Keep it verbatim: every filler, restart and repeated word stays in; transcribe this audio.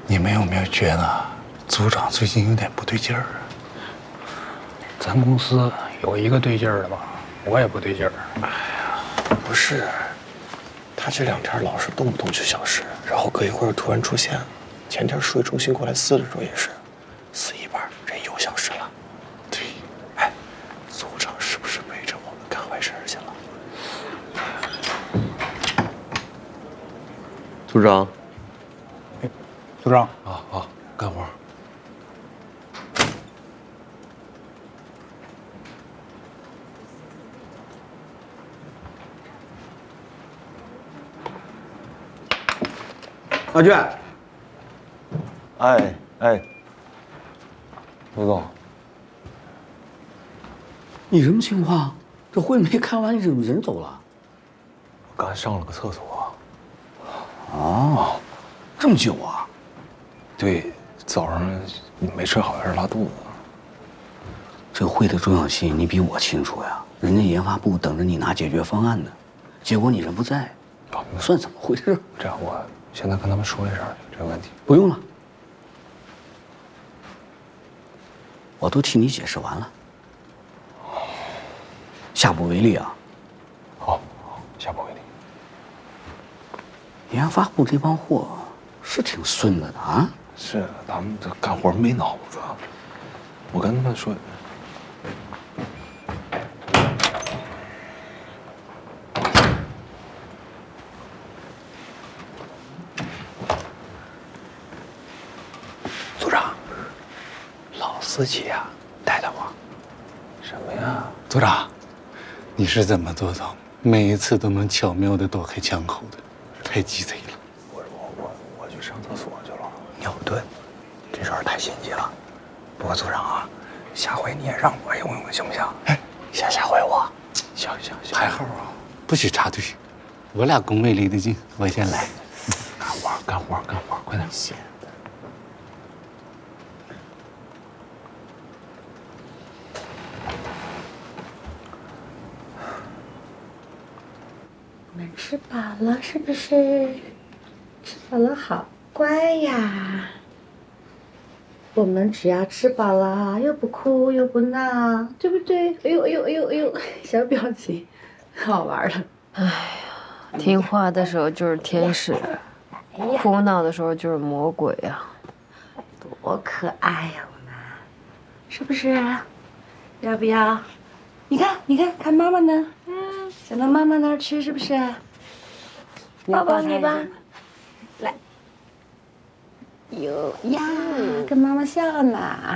你们有没有觉得组长最近有点不对劲儿啊？咱公司有一个对劲儿的吧，我也不对劲儿。 哎呀，不是，他这两天老是动不动就消失，然后隔一会儿突然出现。前天数据中心过来撕的时候也是，撕一半人又消失了。 对， 哎，组长是不是背着我们干坏事去了？ 组长， 哎，组长啊啊，干活。 阿娟， 哎哎，刘总， 你什么情况？这会没开完，你怎么人走了？ 我刚上了个厕所。 哦，这么久啊？ 对，早上没吃好，有点拉肚子。 这个会的重要性你比我清楚呀。人家研发部等着你拿解决方案呢，结果你人不在，算怎么回事？ 这样，我现在跟他们说一声这个问题。 不用了，我都替你解释完了，下不为例啊。 好，下不为例。 研发部这帮货是挺孙子的啊。 是，他们这干活没脑子。我跟他们说。 组长，老司机呀，带带我。 什么呀？ 组长，你是怎么做到每一次都能巧妙地躲开枪口的？太鸡贼了！ 我我我我去上厕所去了。 牛顿，这事儿太心急了。不过组长啊，下回你也让我用用行不行？哎，下下回我。 行行行， 排号啊，不许插队。我俩工位离得近，我先来。 干活干活干活，快点。 闲的。 我们吃饱了是不是？吃饱了好乖呀。我们只要吃饱了，又不哭又不闹，对不对？哎呦哎呦哎呦哎呦，小表情，好玩的。 哎呀，听话的时候就是天使，哭闹的时候就是魔鬼啊！ 多可爱呀，我们，是不是？要不要？你看，你看，看妈妈呢，嗯，想到妈妈那儿去，是不是？抱抱你吧，来。有呀，跟妈妈笑呢。